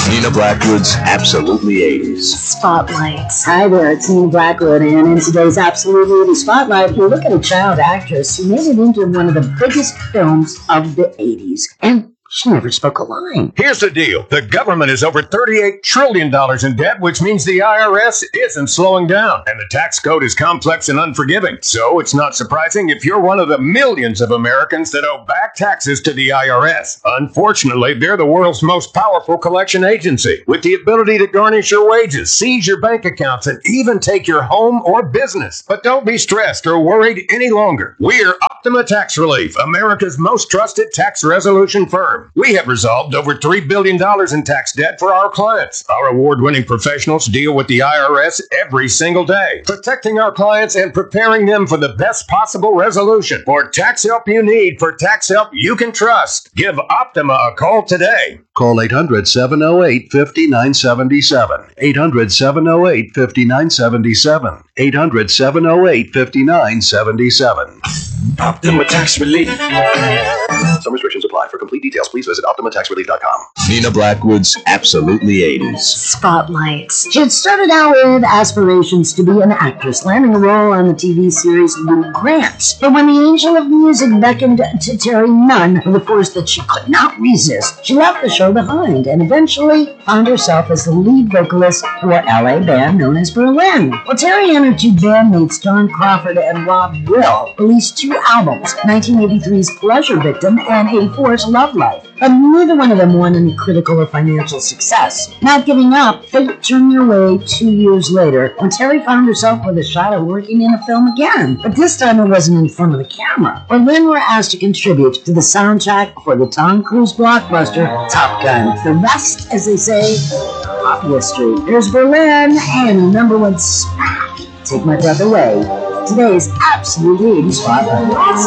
Nina Blackwood's Absolutely 80s. Spotlights. Hi there, it's Nina Blackwood, and in today's Absolutely 80s Spotlight, we look at a child actress who made it into one of the biggest films of the 80s. And she never spoke a line. Here's the deal. The government is over $38 trillion in debt, which means the IRS isn't slowing down. And the tax code is complex and unforgiving. So it's not surprising if you're one of the millions of Americans that owe back taxes to the IRS. Unfortunately, they're the world's most powerful collection agency, with the ability to garnish your wages, seize your bank accounts, and even take your home or business. But don't be stressed or worried any longer. We're Optima Tax Relief, America's most trusted tax resolution firm. We have resolved over $3 billion in tax debt for our clients. Our award-winning professionals deal with the IRS every single day, protecting our clients and preparing them for the best possible resolution. For tax help you need, for tax help you can trust, give Optima a call today. Call 800-708-5977. 800-708-5977. 800-708-5977. Optima Tax Relief. Some restrictions apply. For complete details, please visit OptimaTaxRelief.com. Nina Blackwood's Absolutely 80s. Spotlights. She had started out with aspirations to be an actress, landing a role on the TV series Lou Grant. But when the angel of music beckoned to Terry Nunn with a force that she could not resist, she left the show behind and eventually found herself as the lead vocalist for a LA band known as Berlin. Well, Terry and her two bandmates, John Crawford and Rob Will, released two albums, 1983's Pleasure Victim and 84's Love Life. But neither one of them won any critical or financial success. Not giving up, fate turned their way 2 years later when Terry found herself with a shot at working in a film again. But this time it wasn't in front of the camera. Berlin were asked to contribute to the soundtrack for the Tom Cruise blockbuster Top Gun. The rest, as they say, pop history. Here's Berlin and number one smack, Take My Breath Away. Today's Absolutely 80s Spotlight.